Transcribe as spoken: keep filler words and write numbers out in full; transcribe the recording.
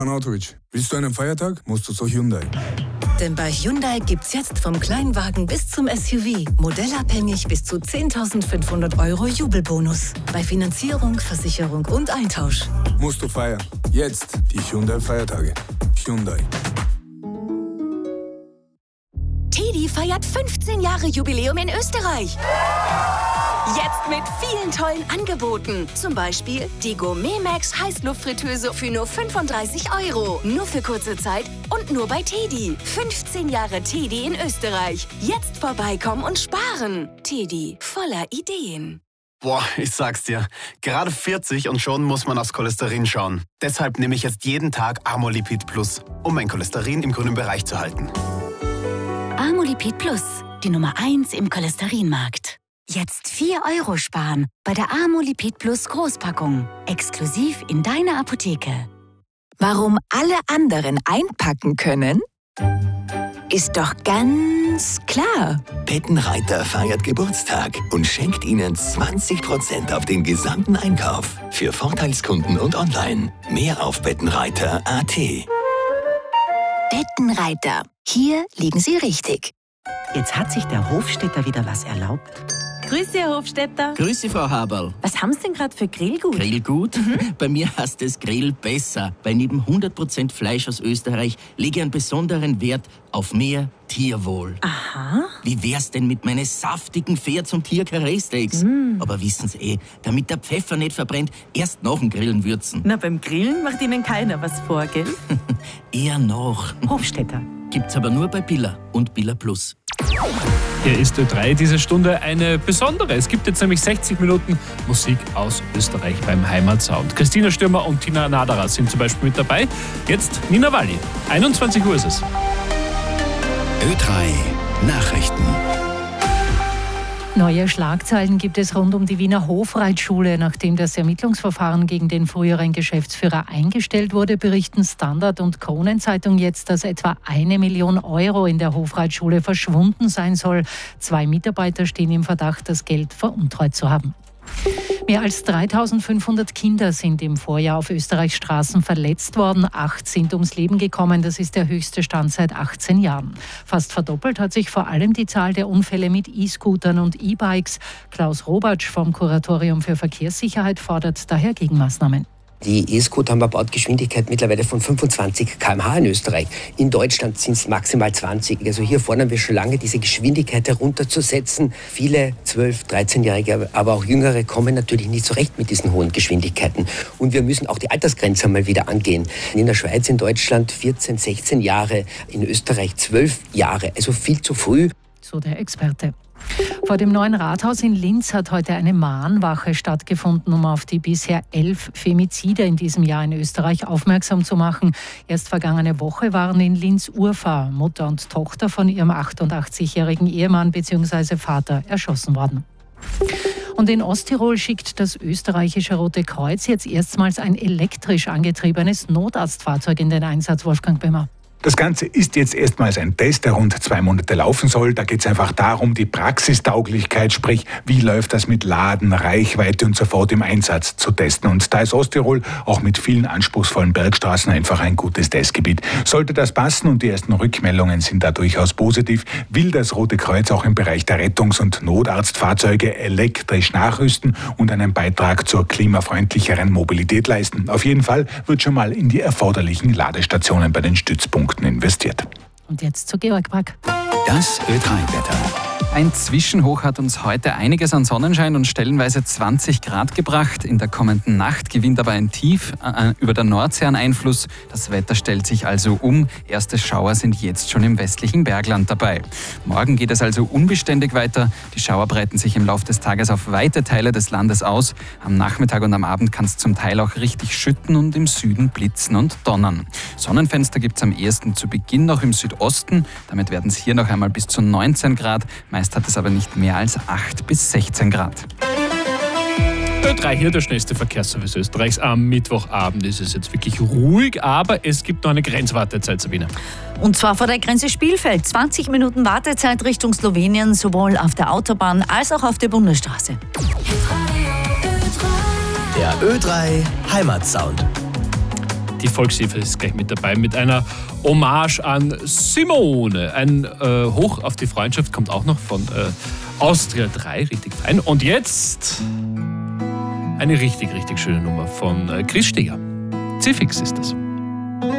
Anatovic, willst du einen Feiertag? Musst du zu Hyundai. Denn bei Hyundai gibt's jetzt vom Kleinwagen bis zum S U V modellabhängig bis zu zehntausendfünfhundert Euro Jubelbonus. Bei Finanzierung, Versicherung und Eintausch. Musst du feiern. Jetzt die Hyundai-Feiertage. Hyundai. Teddy feiert fünfzehn Jahre Jubiläum in Österreich. Jetzt mit vielen tollen Angeboten. Zum Beispiel die Gourmet Max Heißluftfritteuse für nur fünfunddreißig Euro. Nur für kurze Zeit und nur bei Teddy. fünfzehn Jahre Teddy in Österreich. Jetzt vorbeikommen und sparen. Teddy, voller Ideen. Boah, ich sag's dir. Gerade vierzig und schon muss man aufs Cholesterin schauen. Deshalb nehme ich jetzt jeden Tag Amolipid Plus, um mein Cholesterin im grünen Bereich zu halten. Amolipid Plus, die Nummer eins im Cholesterinmarkt. Jetzt vier Euro sparen bei der Amolipid Plus Großpackung. Exklusiv in deiner Apotheke. Warum alle anderen einpacken können? Ist doch ganz klar. Bettenreiter feiert Geburtstag und schenkt Ihnen zwanzig Prozent auf den gesamten Einkauf. Für Vorteilskunden und online. Mehr auf bettenreiter punkt a t. Bettenreiter. Hier liegen Sie richtig. Jetzt hat sich der Hofstädter wieder was erlaubt. Grüß Sie, Herr Hofstädter. Grüß Sie, Frau Haberl. Was haben Sie denn gerade für Grillgut? Grillgut? Mhm. Bei mir heißt es Grill besser, weil neben hundert Prozent Fleisch aus Österreich lege ich einen besonderen Wert auf mehr Tierwohl. Aha. Wie wär's denn mit meinen saftigen Pferd- und Tier-Karree-Steaks? Mm. Aber wissen Sie eh, damit der Pfeffer nicht verbrennt, erst nach dem Grillen würzen. Na, beim Grillen macht Ihnen keiner was vor, gell? Eher noch. Hofstädter. Gibt's aber nur bei Billa und Billa Plus. Hier ist Ö drei diese Stunde eine besondere. Es gibt jetzt nämlich sechzig Minuten Musik aus Österreich beim Heimatsound. Christina Stürmer und Tina Naderer sind zum Beispiel mit dabei. Jetzt Nina Walli. einundzwanzig Uhr ist es. Ö drei Nachrichten. Neue Schlagzeilen gibt es rund um die Wiener Hofreitschule. Nachdem das Ermittlungsverfahren gegen den früheren Geschäftsführer eingestellt wurde, berichten Standard und Kronenzeitung jetzt, dass etwa eine Million Euro in der Hofreitschule verschwunden sein soll. Zwei Mitarbeiter stehen im Verdacht, das Geld veruntreut zu haben. Mehr als dreitausendfünfhundert Kinder sind im Vorjahr auf Österreichs Straßen verletzt worden. Acht sind ums Leben gekommen. Das ist der höchste Stand seit achtzehn Jahren. Fast verdoppelt hat sich vor allem die Zahl der Unfälle mit E-Scootern und E-Bikes. Klaus Robatsch vom Kuratorium für Verkehrssicherheit fordert daher Gegenmaßnahmen. Die E-Scooter haben eine Bautgeschwindigkeit mittlerweile von fünfundzwanzig Kilometer pro Stunde in Österreich. In Deutschland sind es maximal zwanzig. Also hier fordern wir schon lange, diese Geschwindigkeit herunterzusetzen. Viele zwölf-, dreizehnjährige, aber auch Jüngere kommen natürlich nicht zurecht mit diesen hohen Geschwindigkeiten. Und wir müssen auch die Altersgrenze mal wieder angehen. In der Schweiz, in Deutschland vierzehn, sechzehn Jahre, in Österreich zwölf Jahre. Also viel zu früh. So der Experte. Vor dem neuen Rathaus in Linz hat heute eine Mahnwache stattgefunden, um auf die bisher elf Femizide in diesem Jahr in Österreich aufmerksam zu machen. Erst vergangene Woche waren in Linz Urfahr, Mutter und Tochter von ihrem achtundachtzigjährigen Ehemann bzw. Vater erschossen worden. Und in Osttirol schickt das österreichische Rote Kreuz jetzt erstmals ein elektrisch angetriebenes Notarztfahrzeug in den Einsatz, Wolfgang Böhmer. Das Ganze ist jetzt erstmals ein Test, der rund zwei Monate laufen soll. Da geht es einfach darum, die Praxistauglichkeit, sprich, wie läuft das mit Laden, Reichweite und sofort im Einsatz zu testen. Und da ist Osttirol auch mit vielen anspruchsvollen Bergstraßen einfach ein gutes Testgebiet. Sollte das passen und die ersten Rückmeldungen sind da durchaus positiv, will das Rote Kreuz auch im Bereich der Rettungs- und Notarztfahrzeuge elektrisch nachrüsten und einen Beitrag zur klimafreundlicheren Mobilität leisten. Auf jeden Fall wird schon mal in die erforderlichen Ladestationen bei den Stützpunkten investiert. Und jetzt zu Georg Brack. Das Ö drei Wetter. Ein Zwischenhoch hat uns heute einiges an Sonnenschein und stellenweise zwanzig Grad gebracht. In der kommenden Nacht gewinnt aber ein Tief äh, über der Nordsee an Einfluss. Das Wetter stellt sich also um. Erste Schauer sind jetzt schon im westlichen Bergland dabei. Morgen geht es also unbeständig weiter. Die Schauer breiten sich im Laufe des Tages auf weite Teile des Landes aus. Am Nachmittag und am Abend kann es zum Teil auch richtig schütten und im Süden blitzen und donnern. Sonnenfenster gibt es am ehesten zu Beginn noch im Südosten. Damit werden es hier noch einmal bis zu neunzehn Grad. Meist hat es aber nicht mehr als acht bis sechzehn Grad. Ö drei hier, der schnellste Verkehrsservice Österreichs. Am Mittwochabend ist es jetzt wirklich ruhig, aber es gibt noch eine Grenzwartezeit, Sabine. Und zwar vor der Grenze Spielfeld. zwanzig Minuten Wartezeit Richtung Slowenien, sowohl auf der Autobahn als auch auf der Bundesstraße. Der Ö drei Heimatsound. Die Volkshilfe ist gleich mit dabei mit einer Hommage an Simone. Ein äh, Hoch auf die Freundschaft kommt auch noch von äh, Austria drei, richtig fein. Und jetzt eine richtig, richtig schöne Nummer von äh, Chris Steger. Zifix ist das.